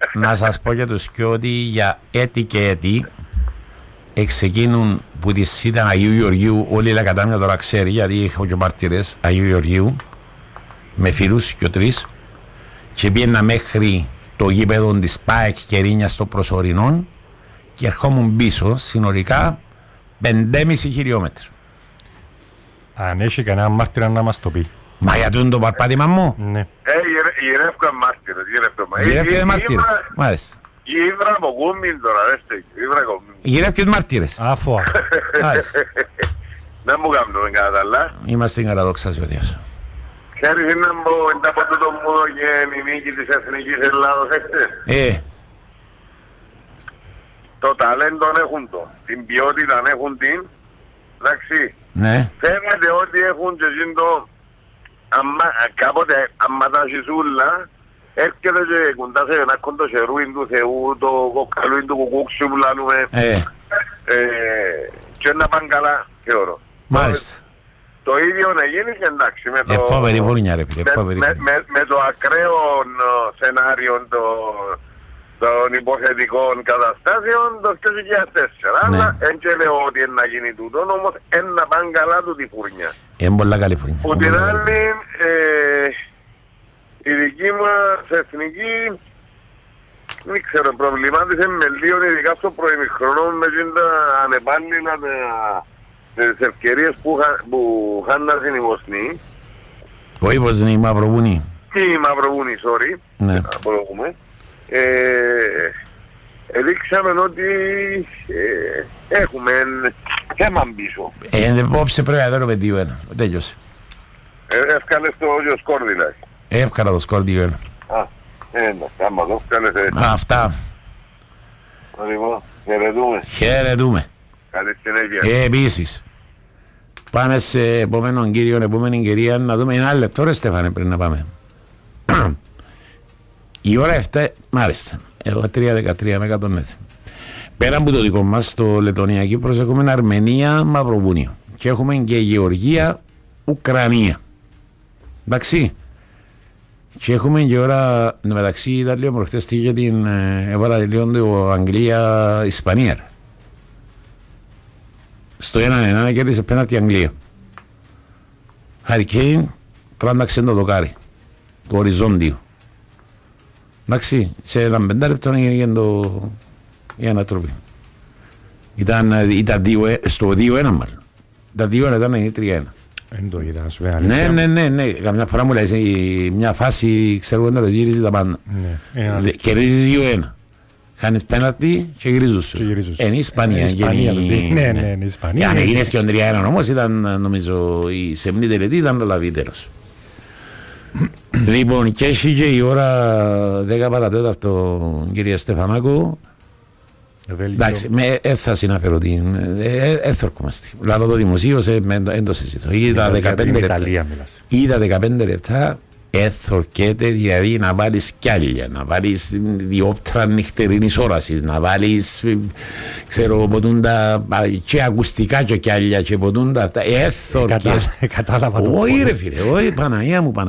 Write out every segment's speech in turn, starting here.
να σας πω για τους και ότι για έτη και έτη εξεκίνουν που τη ΣΥΤΑ Αγίου Γεωργίου, όλη η Λακατάμια τώρα ξέρει, γιατί έχω και μάρτυρες Αγίου Γεωργίου με φίλους και τρεις, και πήγαινα μέχρι το γήπεδο της ΠΑΕΚ Κερίνιας στο προσωρινό και ερχόμουν πίσω συνολικά 5,5 χιλιόμετρα. Αν έχει κανένα μάρτυρα να μας το πει. Μα γιατί είναι το παρπάτημα μου? Ναι. Γυρεύκαν μάρτυρες. Γυρεύκαν μάρτυρες. Μάλιστα. Γύβρα από κούμιν τώρα, δέστε. Γυρεύκαν μάρτυρες. Αφού. Δεν μου κάνουμε κατά άλλα. Είμαστε εγκαταδόξας ο Διός. Ξέρεις είναι από τούτο μου και η νίκη της Εθνικής Ελλάδος έχετε. Το ταλέντο έχουν το. Την ποιότητα έχουν την. Εντάξει. Ναι. Φαίνεται ότι έχουν και ζήντο κάποτε αμματασισούλα έρχεται και κοντά σε ένα κοντοσερούιν του Θεού, το κοκκαλούιν του κουκούξου που λαλούμε και να πάνε καλά θεωρώ. Μάλιστα. Το ίδιο να γίνει και εντάξει Εφόβερη βουνιά ρε φίλε. Με το ακραίο σενάριο των υποθετικών καταστάσεων το 2004. Αλλά δεν και λέω ότι να γίνει τούτο, όμως να πάνε καλά του τη φουρνιά. Είναι πολλά καλή φουρνιά. Που την άλλη η δική μας εθνική δεν ξέρω, προβλημάτισε με λίγο ειδικά στο προημιχρονό με τα ανεπάλληλα τις ευκαιρίες που χάνασαν οι Βοσνοί. Όχι Βοσνοί, οι Μαυροβούνοι. Οι Μαυροβούνοι, sorry. Ναι. Απολογούμε. Δείξαμε ότι έχουμε θέμα πίσω. Απόψε πρέπει να δούμε 2-1. Τέλειωσε. Εύκαλες το όριο σκορ δηλαδή. Εύκολα το σκορ 2-1. Άμα το εύκαλες. Αυτά. Λοιπόν, χαιρετούμε. Χαιρετούμε. Καλή συνέχεια. Επίσης, πάμε σε επόμενον κύριο, επόμενη κυρία, να δούμε ένα λεπτό ρε Στέφανε πριν να πάμε. Η ώρα 7, μάλιστα, εγώ 3-13 με 100 έθι. Πέρα από το δικό μας, το Λετωνία Κύπρος, έχουμε Αρμενία, Μαυροβούνιο και έχουμε και Γεωργία, Ουκρανία. Εντάξει. Και έχουμε και ώρα, μεταξύ ήταν λίγο προχτές για την έβαλα λίγο το Αγγλία-Ισπανία. Στο 1-1 κέρδισε πέναλτι η Αγγλία. Harry Kane τράνταξε το δοκάρι, το οριζόντιο. Εντάξει, σε ένα 5 λεπτό έγινε η ανατροπή. Ήταν στο 2-1 μάλλον. Τα 2-1 ήταν 3-1. Εν το είδα, να σου πει αλήθεια. Ναι. Καμιά φορά μου λέει μια φάση, ξέρω να το γύριζε τα πάντα. Κερδίζεις 2-1. Χάνεις πέναλτι και γυρίζεις. Είναι η Ισπανία. Ναι, η Ισπανία. Αν έγινες και ο 3-1 όμως ήταν, νομίζω, η σεμνή τελετή ήταν το λαβύτερος. Λοιπόν, και έχει και η ώρα 10 παρατέταρτο, κυρία Στεφανάκου. Εντάξει, θα συναφέρω την έθορκομαστε. Λάδω το δημοσίως εν το συζητώ. Είδα 15 λεπτά έθορκεται, δηλαδή να βάλεις κιάλια, να βάλεις διόπτρα νυχτερινής όρασης, να βάλεις, ξέρω, ποτούντα και ακουστικά και κιάλια και ποτούντα αυτά, έθορκες. Κατάλαβα το όχι ρε φίλε, όχι, Παναγία μου.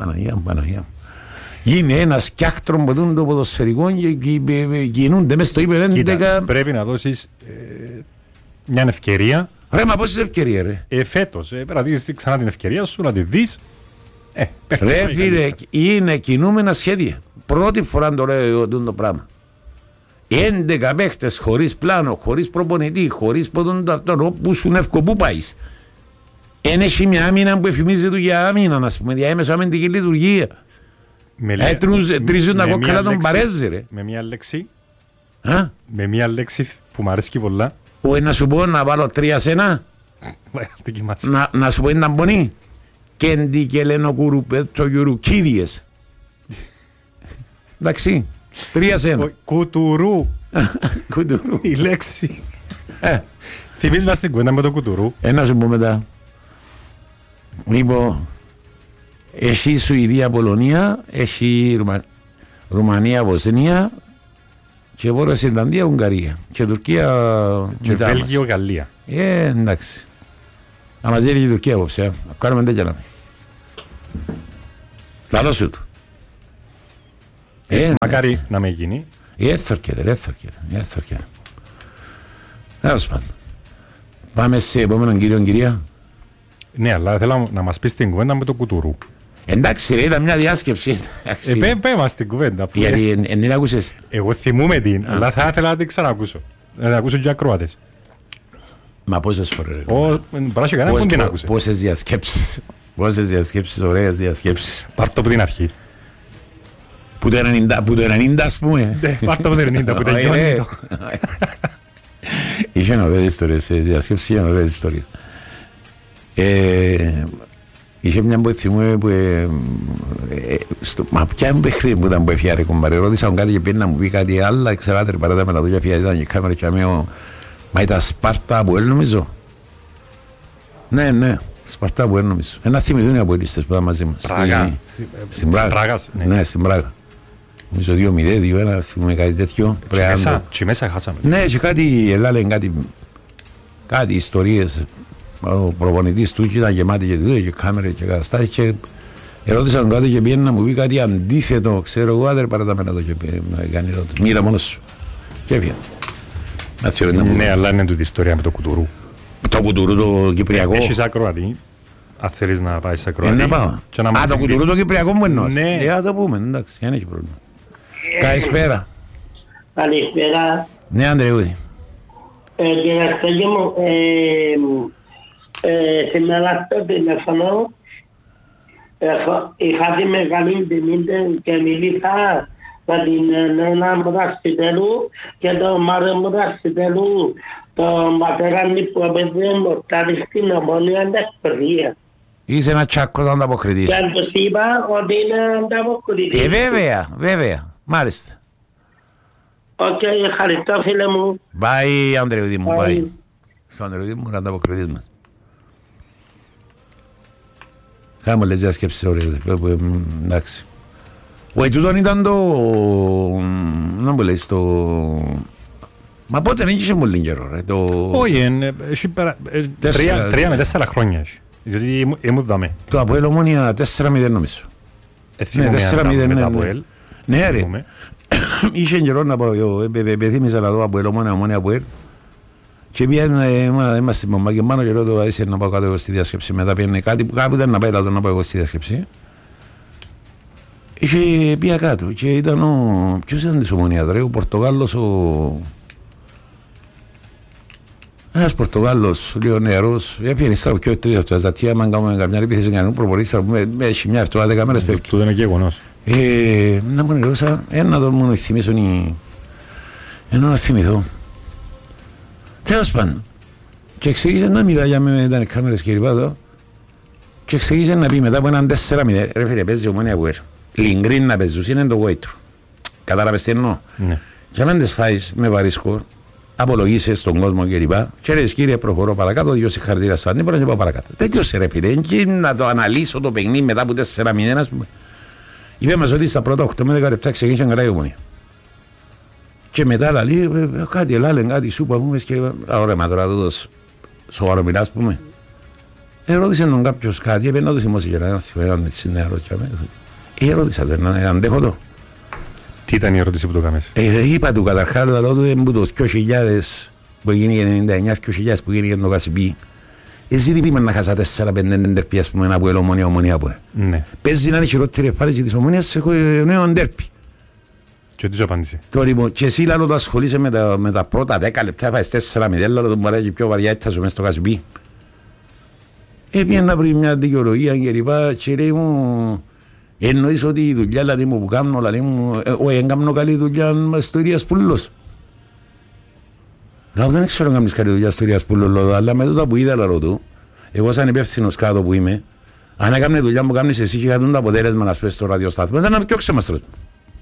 Είναι ένα σκιάχτρο ποτούν το ποδοσφαιρικό και κινούνται μες στο ύπερ 11. Πρέπει να δώσεις μια ευκαιρία. Ρε, μα πόσες ευκαιρίες ρε. Φέτος, πρέπει να δεις ξανά την ευκαιρία σου, να τη δεις. Ρε φίλε, είναι κινούμενα σχέδια. Πρώτη φορά το λέω το πράγμα. 11 παίχτες χωρίς πλάνο, χωρίς προπονητή, χωρίς ποτόν το αυτό, όπου σου νεύκο, πού πάεις. Έχει μια άμυνα που εφημίζεται για άμυνα, να πούμε, διάμεσο αμυντική λειτουργία. Τρίζουν τα κόκκαλα τον Παρέζε ρε. Με μια λέξη που μου αρέσει πολλά. Να σου πω να βάλω 3 σε 1. Να σου πω είναι μπονή. Κέντι και λένε κουρουπέτο γιουρουκίδιες. Εντάξει, 3 σε 1. Κουτουρού. Η λέξη. Θυμίζεις μας την κουβέντα με το κουτουρού. Να σου πω μετά. Λοιπόν, έχει Σουηδία, Πολωνία, έχει Ρουμανία, Βοσνία και Βόρεια Ιρλανδία, Ουγγαρία και Τουρκία και Βέλγιο, Γαλλία. Εντάξει. Να μας δίνει η Τουρκία απόψε, κάνουμε τέτοια να πει. Λαλό σου του. Μακάρι να με γίνει. Έθορκεται. Τέλος πάντων. Πάμε σε επόμενον κύριο, κυρία. Ναι, αλλά θέλω να μας πεις την κουβέντα με το κουτουρού. Εντάξει, ήταν μια διάσκεψη. Πέ μας την κουβέντα. Γιατί δεν την άκουσες. Εγώ θυμούμαι την, αλλά θα ήθελα να την ξανακούσω. Να την ακούσω και ακροατές. Μα πόσες φορές. Πράσι κανένα που την άκουσε. Πόσες διασκέψεις, ωραίες διασκέψεις. Πάρ' το από την αρχή. Που το 90 ας πούμε. Πάρ' το από το 90 που τελειώνει το. Είχαν ωραίες ιστορίες, διασκέψεις είχαν ωραίες ιστορίες. Είχε μια που θυμούμαι που μα ποια παιχνίδι που ήταν που έφυγε κομπάρε. Ρώτησα τον κάτι και πήγαινε να μου πει κάτι άλλο. Ξέρατε παράτα με να δω και ποια ήταν η κάμερα και αμέσως. Μα ήταν Σπάρτα από Ελ νομίζω. Ναι, Σπάρτα από Ελ νομίζω. Ένα θυμηθούν οι αποελίστες που ήταν μαζί μας. Πράγα. Στην Πράγα. Ναι, στην Πράγα. Νομίζω 2-0, 2-1, θυμούμε κάτι τέτοιο. Και μέσα χάσαμε. Ναι, και κάτι, λένε κάτι ιστορίες. Ο προπονητής του ήταν γεμάτη και κάμερες και καταστάσεις και ερώτησαν τον κάτι και πήγαινε να μου πει κάτι αντίθετο, ξέρω εγώ, άδερ παραταμένα το και κάνει ερώτηση. Μοίρα μόνος σου. Και έφυγε. Ναι, αλλά είναι τούτη ιστορία με το κουτουρού. Το κουτουρού το κυπριακό. Έχεις ακροατή, αν θέλεις να πάεις ακροατή. Να πάω. Το κουτουρού το κυπριακό μου εννοείς. Ναι. Θα το πούμε, εντάξει, δεν έχει πρόβλημα. Καλησπέρα. Καλησπέρα. Ναι, Ανδρεούδη. Κύριε Στέγη μου, σήμερα στο τηλέφωνο είχα τη μεγάλη τιμή και μιλήσα με την Νένα Μουρασιτέλου και τον Μάριο Μουρασιτέλου, τον πατέρα που έπαιζε μορτάρι στην Ομόνια Ανταποκριτής. Είσαι ένα τσάκος ανταποκριτής. Και αν τους είπα ότι είναι ανταποκριτής. Βέβαια, μάλιστα. Οκ, ευχαριστώ φίλε μου. Bye, Ανδρεούδη μου, bye. Στο Ανδρεούδη μου είναι ανταποκριτής μας. Κάμε όλες τις σκέψεις ωραίες, εντάξει. Όχι, τούτον ήταν το... να μου λέει, το... Μα πότε δεν είχε πολύ καιρό, ρε, το... Όχι, 3 με 4 χρόνια, διότι ήμουν δάμε. Το Αποέλ Ομόνια 4-0 νομίζω. Ναι, 4-0 με το Αποέλ. Ναι, ρε. Είχε καιρό να πάω, επιθύμισα να δω Αποέλ Ομόνια Αποέλ. Και είμαστε με και πάνω και λέω είσαι να πάω κάτω εγώ στη διάσκεψη. Μετά πήγαινε κάτι που κάπου ήταν να πάει να πάω εγώ στη διάσκεψη. Είχε πήγα κάτω και ήταν ο... Ποιος ήταν της Ομονίας ρε, ο Πορτογάλος ένας Πορτογάλος, λίγο νεαρός. Έπιανε στα πιο τρία στο Αζατία, αν κάνουμε καμιά επίθεση κανέναν προπονητή, θα πούμε έχει μια εβδομάδα 10 μέρες πέφτει. Τούτο είναι γεγονός. Να μου νερούσα, ένα το μόνο θυμίσω ενώ να θυμηθώ. Τέλος πάντων. Και εξήγησε να μιλάει με τα κάμερες και λοιπά και εξήγησε να πει μετά από έναν 4-0 ρε φίλε παίζει Ομόνια Αποέλ. Λιγκρίν να παίζεις είναι το γόητρο. Κατάλαβες τι εννοώ. Και αν δεν φάεις με βαρύ σκορ, απολογείσαι στον κόσμο και λοιπά και λες κύριε προχωρώ παρακάτω, δυο συγχαρητήρια στο αντίπαλο και πάω παρακάτω. Τέτοιος ρε φίλε, και να το αναλύσω το παιχνίδι μετά από 4-0 ας πούμε. Είπε μας ότι στα πρώτα 8 με 10 λεπτά ξεκίνησε καλά η Ομόνια. Και μετά λέει κάτι ελάλε, κάτι σου που και ωραία μα τώρα τούτος σοβαρό μιλά ας πούμε. Ερώτησε τον κάποιος κάτι, έπαιρνε να το θυμώσει και να θυμώσει με τις νεαρός και αμέσως. Ερώτησα τον, αντέχω το. Τι ήταν η ερώτηση που το κάνεις? Είπα του καταρχάς, λέω του εμπού το 2000 που έγινε 99-2000 που έγινε το Κασιπί. Εσύ τι είπαμε να χάσα 4-5 εντέρπι ας πούμε από Ομόνια από παίζει να είναι χειρότερη εμφάνιση της Ομόνιας σε νέο εντέρπι. Και τους απάντησε. Και εσύ λάλο το ασχολείσαι με τα πρώτα 10 λεπτά, φάεις 4-0, λάλο τον παράγει πιο βαριά έτσι θα σου μέσα στο Κασιπί. Έπιαν να βρει μια δικαιολογία και λοιπά και λέει μου εννοείς ότι η δουλειά δηλαδή μου που κάνω, δηλαδή μου όχι κάνω καλή δουλειά στο Ηρίας Πούλος. Λάω δεν ξέρω να κάνεις καλή δουλειά στο Ηρίας Πούλος, αλλά με τούτα που είδα λαλό του, εγώ σαν υπεύθυνος κάτω που είμαι, αν έκαμε δουλειά που κάνεις εσύ και είχαν το αποτέλεσμα να σπέσεις στο ραδιοστάθμο, δεν να με πιώξε μας τώρα.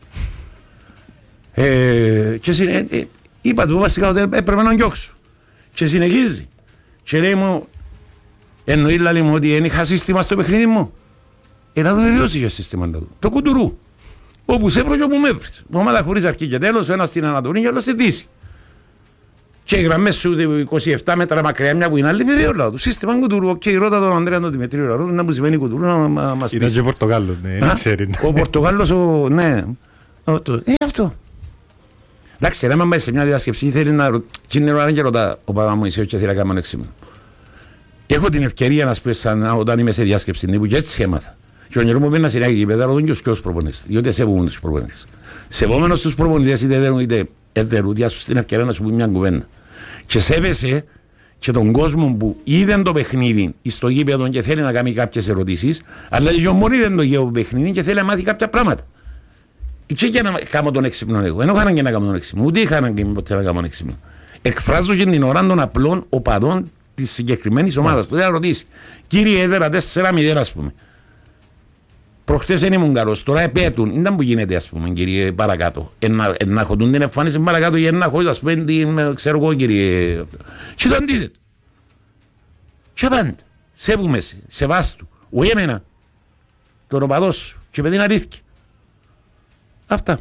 Και είπα του βασικά ότι έπρεπε να γιώξω. Και συνεχίζει. Και λέει μου, εννοεί λέει μου ότι δεν είχα σύστημα στο παιχνίδι μου. Να το βεβαιώσει για σύστημα του. Το κουτουρού. Όπου σε έβρω και όπου με έβρεις. Ομάδα χωρίς αρχή και τέλος, ο ένας στην Ανατολή και ο άλλος στη Δύση. Και οι γραμμές σου 27 μέτρα μακριά μια που είναι άλλη βεβαίω του. Σύστημα κουτουρού. Και ρώτα τον Ανδρέα τον Δημητρίου να μου σημαίνει κουτουρού να μας πει. Ήταν και ο Πορτογάλος, ναι, δεν ξέρει. Ο Πορτογάλος, ναι. Αυτό. Εντάξει, άμα πάει σε μια διάσκεψη, θέλει να κοινωνεί και ρωτά ο παπά μου είσαι και θέλει να κάνω έξυπνο. Έχω την ευκαιρία να σπέσω όταν είμαι σε διάσκεψη τύπου και έτσι έμαθα. Και ο νερό μου πήρε συνέχεια γήπεδα, ρωτούν και τους προπονητές, διότι σέβομαι τους προπονητές. Σεβόμενος τους προπονητές είτε δέρουν είτε έδερουν, διάσου στην ευκαιρία να σου πει μια κουβέντα. Και σέβεσαι και τον κόσμο που είδε το παιχνίδι στο γήπεδο και θέλει να κάνει κάποιες ερωτήσεις, αλλά και ο μόνοι δεν το γέο παιχνίδι και θέλει να μάθει κάποια πράγματα. Και για να κάνω τον έξυπνο εγώ. Δεν είχα ανάγκη να κάνω τον έξυπνο, ούτε είχα ανάγκη ποτέ να κάνω τον έξυπνο. Εκφράζω και την ώρα των απλών οπαδών της συγκεκριμένης ομάδας. Τότε να ρωτήσει, κύριε έδερα 4-0, ας πούμε. Προχτές δεν ήμουν καλός, τώρα επέτουν. Ήταν που γίνεται, ας πούμε, κύριε, παρακάτω. Να χωτούν την εμφάνιση παρακάτω για να χωρί, ας πούμε, ξέρω εγώ, κύριε. Και το αντίθετο. Και πάντα. Σέβουμε σε, σεβάστου. Όχι εμένα. Τον οπαδό σου. Και παιδί να ρίθηκε. Αυτά.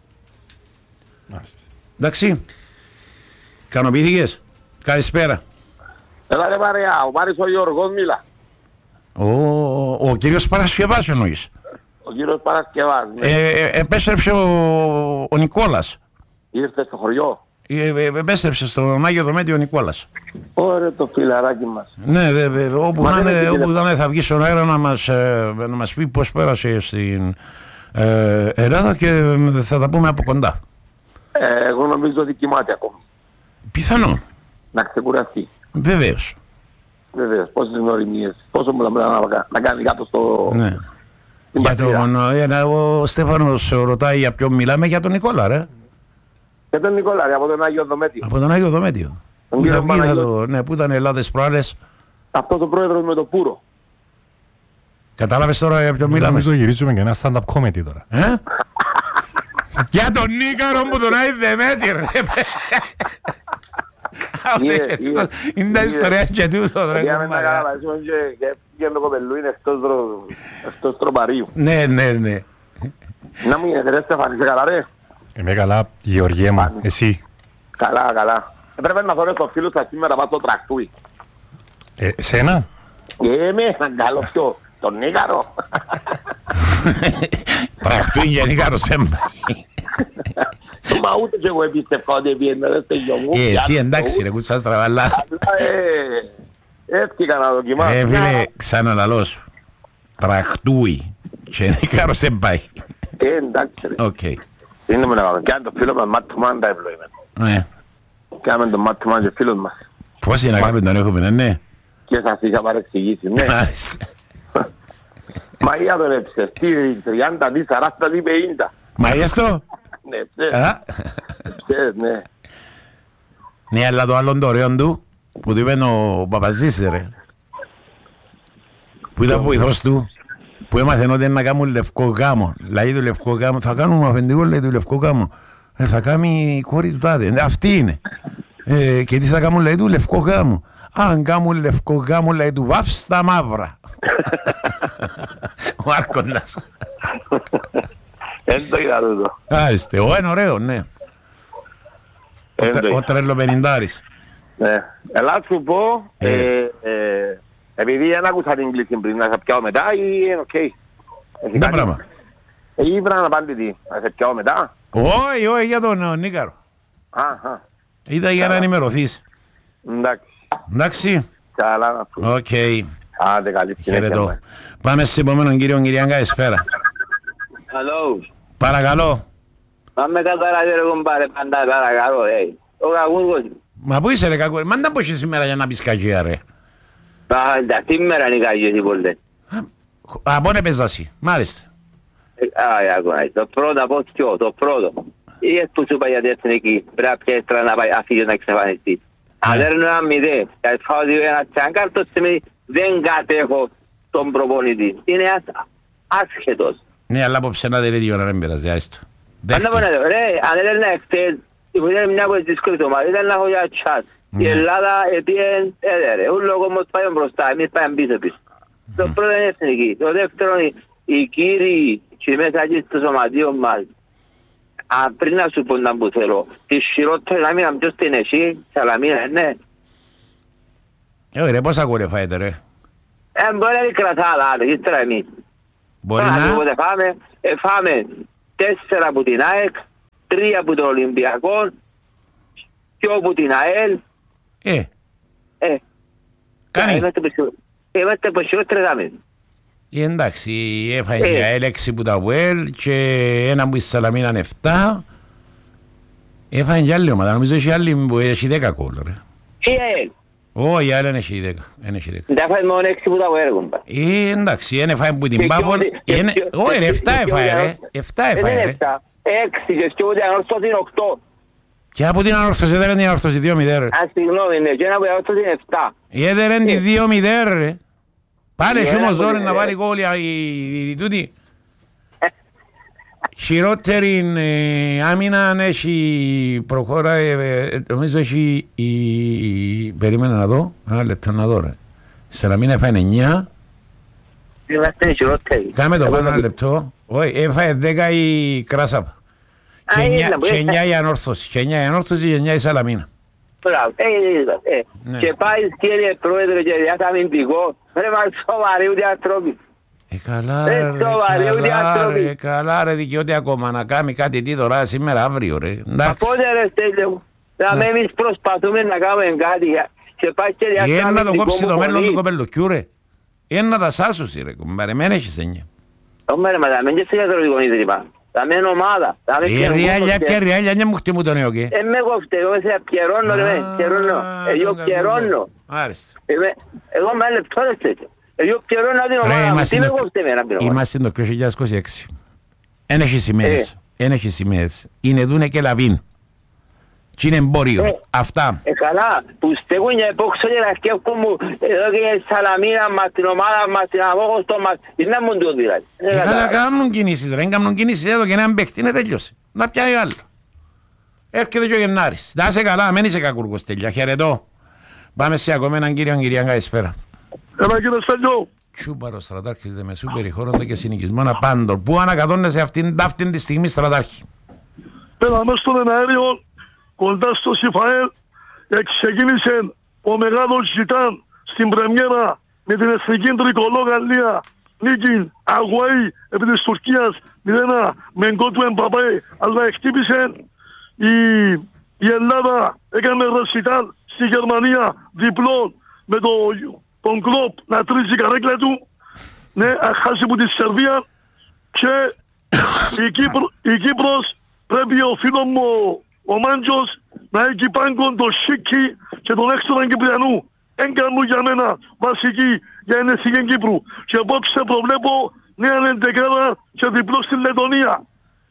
Εντάξει. Ικανοποιήθηκες. Καλησπέρα. Έλα ρε παρέα, ο Μάρης ο Γιώργος μίλα. Ο κύριος Παρασκευάς εννοείς. Ο κύριος Παρασκευάς. Επέστρεψε ο Νικόλας. Ήρθε στο χωριό. Επέστρεψε στον Άγιο Δομέτιο ο Νικόλας. Ωραία το φιλαράκι μας. Ναι, όπου να θα βγει στον αέρα να μας πει πώς πέρασε στην Ελλάδα και θα τα πούμε από κοντά. Εγώ νομίζω ότι κοιμάται ακόμη. Πιθανόν. Να ξεκουραστεί. Βεβαίως. Βεβαίως. Πόσες γνωριμίες, πόσο μου να κάνει κάτω στο... Ναι. Ο Στέφανος ρωτάει για ποιον μιλάμε, για τον Νικόλα, ρε. Για τον Νικόλα, ρε, από τον Άγιο Δομέτιο. Από τον Άγιο Δομέτιο. Πού ήταν Ελλάδες προάλλες. Αυτός ο πρόεδρος με το Πούρο. Κατάλαβες τώρα για ποιον μιλάμε. Νομίζω γυρίζουμε και ένα stand-up comedy τώρα. Για τον Νίκαρο που τον Άγιο Δομέτιο, ρε. Είναι τα ιστορία και τούτο, ρε. Για να καταλαβαίνουμε και το κοπελού είναι εκτός τροπαρίου. Ναι. Να μου γίνεται ρε Στέφανη, είσαι καλά ρε. Είμαι καλά, Γεωργία μου, εσύ. Καλά. Πρέπει να θωρείς το φίλο σας σήμερα πάνω στο τρακτούι. Σένα? Είμαι έναν καλό πιο, τον Νίκαρο. Τρακτούι για Νίκαρο σέμπα. Μα ούτε και εγώ επίστευκα ότι πιένετε στο γιο μου. Εσύ εντάξει ρε κουτσάς τραβαλά. Έτσι να δοκιμάσω. Φίλε ξαναλαλώ σου. Τρακτούι και Νίκαρο σέμπα. Εντάξει ρε. Είναι με να κάνουμε. Κι αν το φίλο μας Μάττουμαν τα ευλογημένα. Κάμε τον Μάττουμαν και φίλος μας. Πώς είναι να κάνουμε τον έχουμε, ναι. Και σας είχα παρεξηγήσει, ναι. Μα για τον έψες, τι 30, τι 40, τι 50. Μα έστω. Ναι, ψες, ναι. Ναι, αλλά το άλλον το ωραίο του, που του είπε ο Παπαζής, ρε. Που ήταν βοηθός του, που έμαθαν ότι να κάνουν λευκό γάμο. Λέει του λευκό γάμο, θα κάνουμε αφεντικό, λέει του λευκό γάμο. Θα κάνει η κόρη του τάδε. Αυτή είναι. Και τι θα κάνουν, λέει του λευκό γάμο. Αν κάνουν λευκό γάμο, λέει του βάφ στα μαύρα. Ο Άρχοντας. Δεν το είδα τούτο. Άιστε, είναι ωραίο, ναι. Ο τρελοπενιντάρης. Ναι. Ελά σου πω, επειδή δεν άκουσα την κλίση πριν, να σε πιάω μετά ή είναι οκ. Τι πράγμα. Ήβρα να απάντητη, να σε πιάω μετά. Όχι, για τον Νίκαρο. Ήταν για να ενημερωθείς. Εντάξει. Καλά να σου. Οκ. Άντε καλή χαιρετώ. Πάμε σε επόμενον κύριο Κυριάνκα, εσφαίρα. Hello. Παρακαλώ. Πάμε κατάρα ρε κομπάρε, πάντα παρακαλώ, ο κακούργος. Μα πού είσαι ρε κακούργος, μα δεν είσαι σήμερα για να πεις κακία ρε. Πάντα, σήμερα είναι κακία τίποτε. Από ναι παίζασαι, μάλιστα. Το πρώτο από ποιο, το πρώτο. Ή που σου πάει για την εθνική, πρέπει να πιέστρα να πάει αφήγιο να εξαφανιστεί. Αν έρνω ένα μηδέ, θα φάω ένα τσάνκαρ, το σημαίνει δεν κατέχω τον προπονητή. Είναι άσχετος. Ναι, αλλά απόψε να δεν είναι να μην πέρασε, άιστο. Αν έλεγα εχθές, ήταν μια από τις δύσκολες ομάδες, ήταν να έχω για τσάτ. Η Ελλάδα επίεν έδερε, ούλο κομμός πάει μπροστά, εμείς πάμε πίσω. Το πρώτο είναι εθνική. Το δεύτερο είναι οι κύριοι και μέσα εκεί στο σωματείο μας. Πριν να σου πω να που θέλω, τη χειρότερη να μείναμε ποιος την εσύ, Σαλαμίνα, ναι. Ρε, πώς ακούρε φάετε ρε. Μπορεί να μην κρατά άλλα, ύστερα εμείς. Μπορεί να... Φάμε 4 από την ΑΕΚ, 3 από τον Ολυμπιακό, 2 από την ΑΕΛ. Είμαστε ποσιότερες άμεσες. Εντάξει, έφαγε η ΑΕΛ 6 που τα ΑΕΛ και ένα που η Σαλαμίνα είναι 7. Έφαγε και άλλη ομάδα, νομίζω έχει άλλη που έχει 10 κόλλ. Η ΑΕΛ. Όχι, η ΑΕΛ δεν έχει 10. Δεν έφαγε μόνο 6 που τα ΑΕΛ. Εντάξει, δεν έφαγε που την Πάπολ. Όχι, 7 έφαγε. 7 έφαγε. 6 και ούτε ανόρθωση είναι 8. Και από την ανόρθωση δεν είναι την ανόρθωση 2-0. Συγγνώμη, ναι, και ένα που η ανόρθωση είναι 7. Δεν είναι τη 2-0 ρε. Πάλι σου όμως όρι να βάλει κόλλια η τούτη. Χειρότερη άμυνα έχει προχώρα, νομίζω έχει περίμενα να δω, ένα λεπτό να δω ρε. Σαλαμίνα έφαγε 9. Είμαστε χειρότεροι. Κάμε το πάνω ένα λεπτό. Όχι, έφαγε 10 η Κράσαπ. Και 9 η Ανόρθωση. Και 9 η Ανόρθωση και 9 η Σαλαμίνα. Μπράβο, και πάει κύριε πρόεδρε και για αμυντικό, ρε μας σοβαροί ούτε άνθρωποι. Καλά ρε δικαιώτη ακόμα να κάνει κάτι τι τώρα σήμερα αύριο ρε. Πότε ρε Στέλιο, εμείς προσπαθούμε να κάνουμε κάτι και πάει και για αμυντικό. Να το κόψει το μέλλον του κοπελοκιού ρε. Να τα σάσουσει ρε κομπάρε, μεν έχεις 9. Όμως ρε μα δεν και σε γιατροδικό ίδρυμα. Θα μένω ομάδα. Και ριάλια δεν μου χτιμούν τον νέο και. Με κόφτε, εγώ σε πιερώνω ρε, πιερώνω. Εγώ πιερώνω. Εγώ με λεπτό ρε τέτοιο. Εγώ πιερώνω την ομάδα, τι με κόφτε μέρα πήρω. Είμαστε το 2026. Εν έχει σημαίες. Είναι δούνε και λαβίν. Και είναι εμπόριο. Αυτά. Καλά, που στεγούν για επόξω και να σκέφκω μου εδώ και η Σαλαμίνα μας, την ομάδα μας, την Αμόχωστο μας. Είναι να μου το δηλαδή. Καλά, κάνουν κινήσεις ρε, δεν κάνουν κινήσεις εδώ και έναν παίχτη, είναι τέλειωσε. Να πιάει άλλο. Έρχεται και ο Γενάρης. Να είσαι καλά, μένει σε κακούργος τέλεια. Χαιρετώ. Πάμε σε ακόμα έναν κύριο κυρία καλησπέρα. Έλα κύριε Στέλιο. Τσούπαρο στρατάρχης δε μεσού περιχώρονται και συνοικισμόν απάντων. Πού ανακατώνεσαι αυτήν τη στιγμή στρατάρχη. Πέραμε στον αέριο. Κοντά στο Σιφαέλ ξεκίνησε ο μεγάλος Ζητάν στην πρεμιέρα με την εθνική τρικολό Γαλλία νίκη Αγουαή επί της Τουρκίας 0-1 με γκολ του Εμπαπέ, αλλά εκτύπησε η Ελλάδα, έκανε ρεσιτάλ στη Γερμανία διπλό με τον Κλόπ να τρίζει η καρέκλα του, ναι, αχάσει από τη Σερβία και η Κύπρος πρέπει ο φίλος μου ο Μάντζος να έχει πάγκον το Σίκι και τον έξτρον Κυπριανού. Έγκανουν για μένα βασική για την εθνική Κύπρου. Και απόψε προβλέπω νέα εντεκάδα και διπλό στην Λετωνία.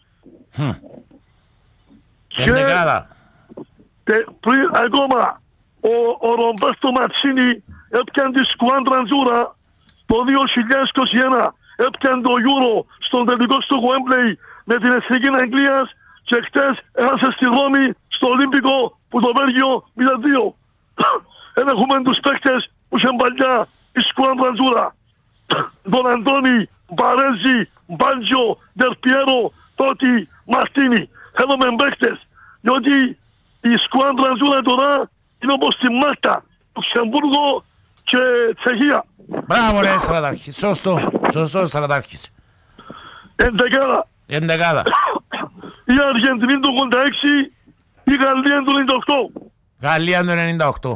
Εντεκάδα. Πριν ακόμα ο Ρομπέρτο Ματσίνι έπιαν τη Σκουάντρα Τζούρα το 2021. Έπιαν το Euro στον τελικό στο Γουέμπλεϊ με την εθνική Αγγλίας. Και χτες έχασε στη Ρώμη στο Ολύμπικο που το Βέλγιο 0-2. Έχουμε τους παίκτες που είχαν παλιά η Σκουάντρα Τζούρα. Τον Αντώνη, Μπαρέζη, Μπάντζιο, Δερπιέρο, Τότι, Μαρτίνι. Θέλουμε παίκτες. Διότι η Σκουάντρα Τζούρα τώρα είναι όπως τη Μάλτα, Λουξεμβούργο και Τσεχία. Μπράβο ρε στρατάρχη. Σωστό στρατάρχης. Εντεκάδα. Η Αργεντινή το 86, η Γαλλία το 98. Γαλλία το 98.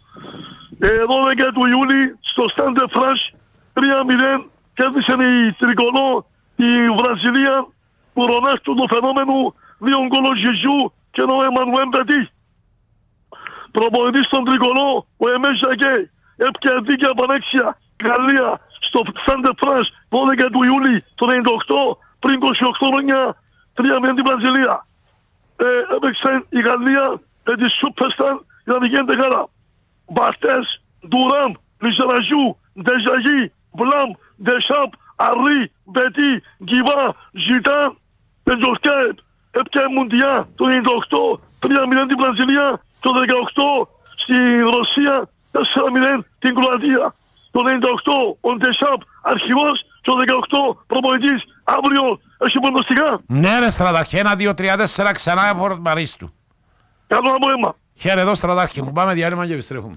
12 του Ιούλη στο Στάντε Φρανς 3-0 κέρδισε η Τρικολό η Βραζιλία που Ρονάλντο το φαινόμενο 2 γκολ Ζιζού και ο Εμμανουέλ Πετί. Προπονητής στον Τρικολό ο Εμέζακε έπια δίκαια πανέξια Γαλλία στο Στάντε Φρανς 12 του Ιούλη το 98 πριν 28 χρόνια 3-0 την Βραζιλία. Έπαιξε η Γαλλία με τη Σούπερσταρ για να γίνεται καλά. Μπαρτές, Ντουράμ, Λισεραζιού, Ντεζαγί, Βλάμ, Ντεσάπ, Αρρί, Μπετί, Γκιβά, Ζιτάν, Πεντζορκάεπ. Έπια Μουντιά το 98, 3-0 την Βραζιλία, το 18 στη Ρωσία, 4-0 την Κροατία. Το 98 ο Ντεσάπ αρχηγός, το 18 προπονητής, αύριο έχει ποντοστικά. Ναι ρε στρατάρχη, 1, 2, 3, 4 ξανά από Μαρίστου. Καλό απόγευμα. Χαίρετο στρατάρχη μου, πάμε διάλειμμα και επιστρέφουμε.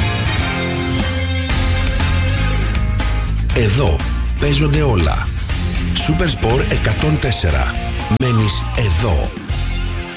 Εδώ παίζονται όλα. Supersport 104. Μένεις εδώ.